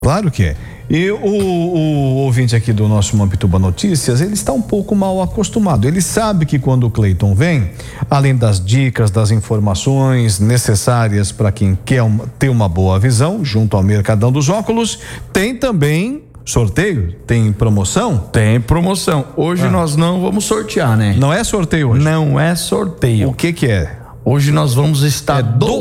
Claro que é. E o ouvinte aqui do nosso Mampituba Notícias, ele está um pouco mal acostumado. Ele sabe que quando o Cleiton vem, além das dicas, das informações necessárias para quem quer ter uma boa visão, junto ao Mercadão dos Óculos, tem também sorteio? Tem promoção? Tem promoção. Hoje nós não vamos sortear, né? Não é sorteio hoje? Não é sorteio. O que é? Hoje nós vamos estar